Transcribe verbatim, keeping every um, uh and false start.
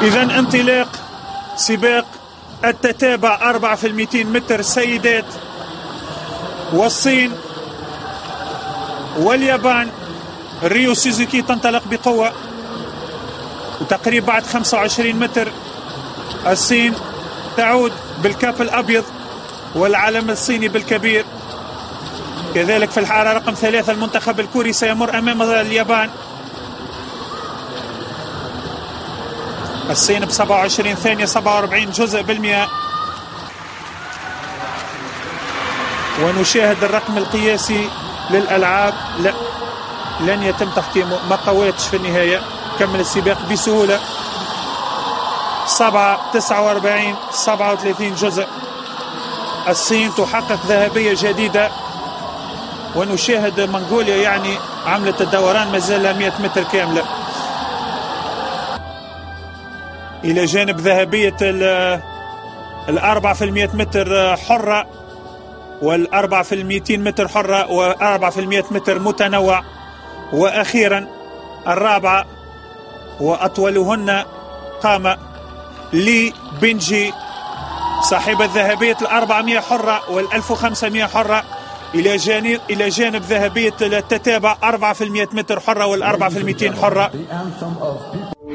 إذا انطلاق سباق التتابع أربعة في المئتين متر سيدات، والصين واليابان. ريو سوزوكي تنطلق بقوة وتقريبا بعد خمسة وعشرين متر الصين تعود بالكاب الأبيض والعلم الصيني بالكبير. كذلك في الحارة رقم ثلاثة المنتخب الكوري سيمر أمام اليابان. الصين ب سبعة وعشرين ثانية سبعة وأربعين جزء بالمئة. ونشاهد الرقم القياسي للألعاب. لا، لن يتم تحكيمه، ما قواتش في النهاية. كمل السباق بسهولة. سبعة تسعة وأربعين سبعة وثلاثين جزء. الصين تحقق ذهبية جديدة. ونشاهد منغوليا يعني عملت الدوران ما زال مئة متر كاملة. إلى جانب ذهبية الأربعة في المئة متر حرة، والأربعة في المئتين متر حرة، وأربعة في المئة متر متنوع، وأخيرا الرابعة وأطولهن قامة لي بنجي صاحبة ذهبية الأربعمائة حرة والألف وخمسمائة حرة، إلى جانب إلى جانب ذهبية التتابع أربعة في المئة متر حرة والأربعة في المئتين حرة.